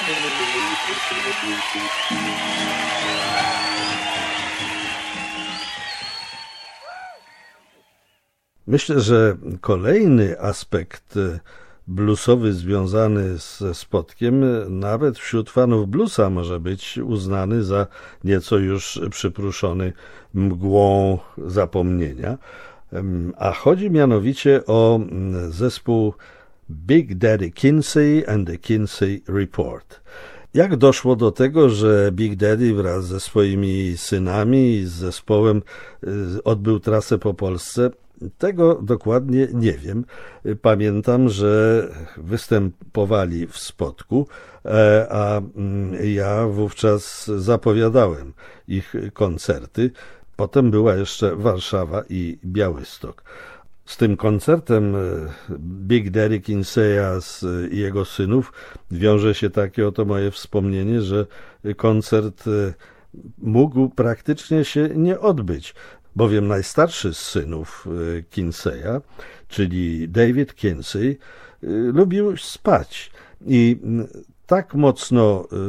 Myślę, że kolejny aspekt bluesowy związany ze Spotkiem nawet wśród fanów bluesa może być uznany za nieco już przypruszony mgłą zapomnienia, a chodzi mianowicie o zespół Big Daddy Kinsey and the Kinsey Report. Jak doszło do tego, że Big Daddy wraz ze swoimi synami i z zespołem odbył trasę po Polsce? Tego dokładnie nie wiem. Pamiętam, że występowali w Spodku, a ja wówczas zapowiadałem ich koncerty. Potem była jeszcze Warszawa i Białystok. Z tym koncertem Big Daddy Kinseya i jego synów wiąże się takie oto moje wspomnienie, że koncert mógł praktycznie się nie odbyć, bowiem najstarszy z synów Kinseya, czyli David Kinsey, lubił spać i tak mocno